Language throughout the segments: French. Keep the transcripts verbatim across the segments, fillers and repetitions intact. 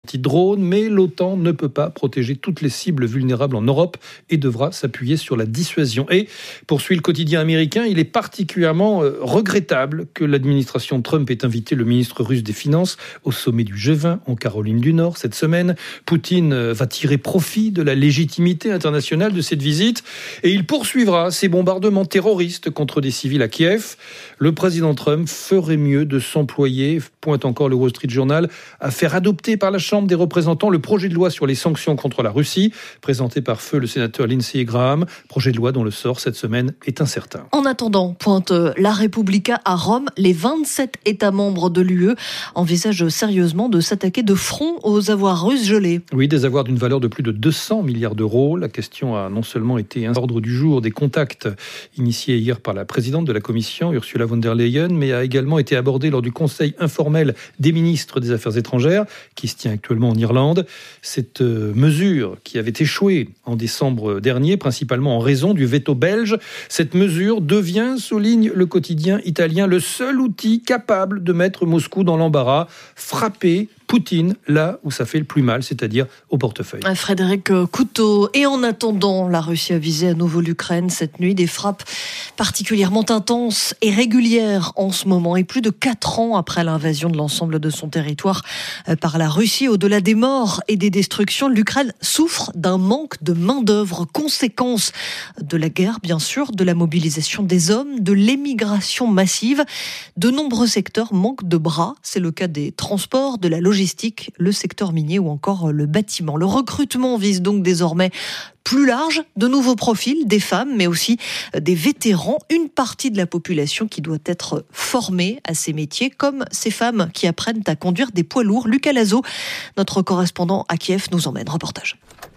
anti-drone, mais l'OTAN ne peut pas protéger toutes les cibles vulnérables en Europe et devra s'appuyer sur la dissuasion. Et, poursuit le quotidien américain, il est particulièrement euh, regrettable que l'administration Trump ait invité le ministre russe des Finances au sommet du G vingt en Caroline du Nord cette semaine. Poutine euh, va tirer profit de la légitimité internationale de cette visite et il poursuivra ses bombardements terroristes contre des civils à Kiev. Le président Trump ferait mieux de s'employer, pointe encore le Wall Street Journal, à faire adopter par la Chambre des représentants le projet de loi sur les sanctions contre la Russie, présenté par feu le sénateur Lindsey Graham, projet de loi dont le sort cette semaine est incertain. En attendant, pointe la Repubblica à Rome, les vingt-sept États membres de l'U E envisagent sérieusement de s'attaquer de front aux avoirs russes gelés. Oui, des avoirs d'une valeur de plus de deux cents milliards d'euros. La question a non seulement été à l'ordre du jour des contacts initiés hier par la présidente de la Commission, Ursula von der Leyen, mais a également été abordée lors du Conseil informel des ministres des Affaires étrangères, qui se tient actuellement en Irlande. Cette mesure qui avait échoué en décembre dernier, principalement en raison du veto belge, cette mesure devient, souligne le quotidien italien, le seul outil capable de mettre Moscou dans l'embarras, frapper Poutine là où ça fait le plus mal, c'est-à-dire au portefeuille. Frédéric Couteau. Et en attendant, la Russie a visé à nouveau l'Ukraine cette nuit. Des frappes particulièrement intenses et régulières en ce moment. Et plus de quatre ans après l'invasion de l'ensemble de son territoire par la Russie, au-delà des morts et des destructions, l'Ukraine souffre d'un manque de main-d'œuvre. Conséquence de la guerre, bien sûr, de la mobilisation des hommes, de l'émigration massive. De nombreux secteurs manquent de bras. C'est le cas des transports, de la logistique, le secteur minier ou encore le bâtiment. Le recrutement vise donc désormais plus large, de nouveaux profils, des femmes, mais aussi des vétérans, une partie de la population qui doit être formée à ces métiers, comme ces femmes qui apprennent à conduire des poids lourds. Lucas Lazo, notre correspondant à Kiev, nous emmène. Reportage.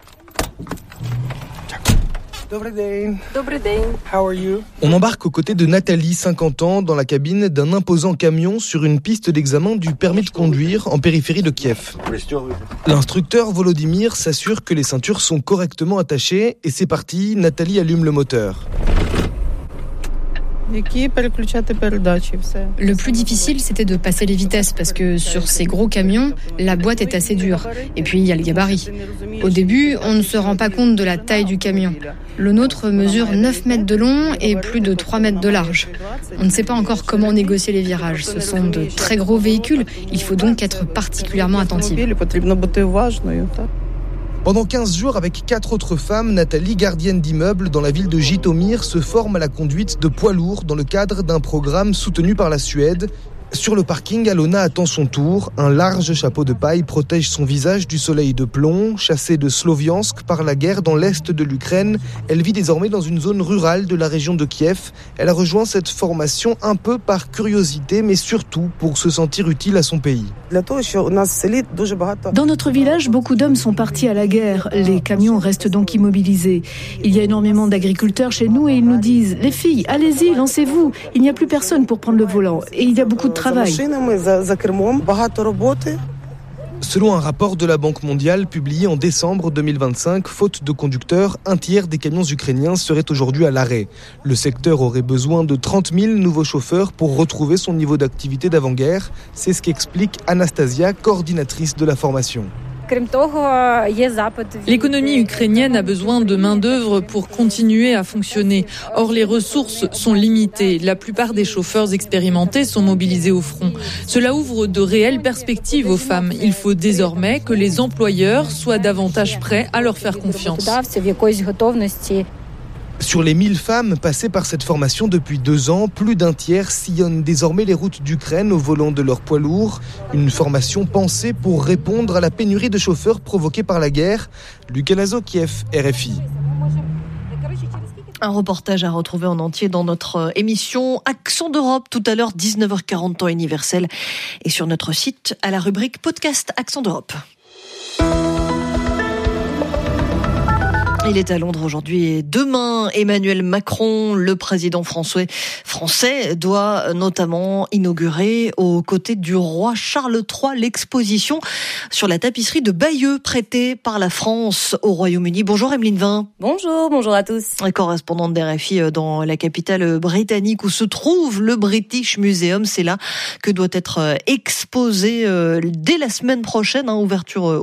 On embarque aux côtés de Nathalie, cinquante ans, dans la cabine d'un imposant camion sur une piste d'examen du permis de conduire en périphérie de Kiev. L'instructeur Volodymyr s'assure que les ceintures sont correctement attachées et c'est parti, Nathalie allume le moteur. Le plus difficile, c'était de passer les vitesses parce que sur ces gros camions, la boîte est assez dure. Et puis, il y a le gabarit. Au début, on ne se rend pas compte de la taille du camion. Le nôtre mesure neuf mètres de long et plus de trois mètres de large. On ne sait pas encore comment négocier les virages. Ce sont de très gros véhicules. Il faut donc être particulièrement attentif. Pendant quinze jours, avec quatre autres femmes, Nathalie, gardienne d'immeuble dans la ville de Jytomyr, se forme à la conduite de poids lourds dans le cadre d'un programme soutenu par la Suède. Sur le parking, Alona attend son tour. Un large chapeau de paille protège son visage du soleil de plomb. Chassée de Sloviansk par la guerre dans l'est de l'Ukraine, elle vit désormais dans une zone rurale de la région de Kiev. Elle a rejoint cette formation un peu par curiosité, mais surtout pour se sentir utile à son pays. Dans notre village, beaucoup d'hommes sont partis à la guerre. Les camions restent donc immobilisés. Il y a énormément d'agriculteurs chez nous et ils nous disent « Les filles, allez-y, lancez-vous. Il n'y a plus personne pour prendre le volant. » Et il y a beaucoup de travail. Selon un rapport de la Banque mondiale publié en décembre deux mille vingt-cinq, faute de conducteurs, un tiers des camions ukrainiens seraient aujourd'hui à l'arrêt. Le secteur aurait besoin de trente mille nouveaux chauffeurs pour retrouver son niveau d'activité d'avant-guerre. C'est ce qu'explique Anastasia, coordinatrice de la formation. L'économie ukrainienne a besoin de main-d'œuvre pour continuer à fonctionner. Or, les ressources sont limitées. La plupart des chauffeurs expérimentés sont mobilisés au front. Cela ouvre de réelles perspectives aux femmes. Il faut désormais que les employeurs soient davantage prêts à leur faire confiance. Sur les mille femmes passées par cette formation depuis deux ans, plus d'un tiers sillonnent désormais les routes d'Ukraine au volant de leurs poids lourds. Une formation pensée pour répondre à la pénurie de chauffeurs provoquée par la guerre. Lucas Lazo, Kiev, R F I. Un reportage à retrouver en entier dans notre émission Accent d'Europe, tout à l'heure, dix-neuf heures quarante, temps universel, et sur notre site à la rubrique podcast Accent d'Europe. Il est à Londres aujourd'hui et demain, Emmanuel Macron, le président français, français, doit notamment inaugurer aux côtés du roi Charles trois l'exposition sur la tapisserie de Bayeux prêtée par la France au Royaume-Uni. Bonjour Emeline Vin. Bonjour, bonjour à tous. Correspondante d'R F I dans la capitale britannique où se trouve le British Museum. C'est là que doit être exposé dès la semaine prochaine, hein, ouverture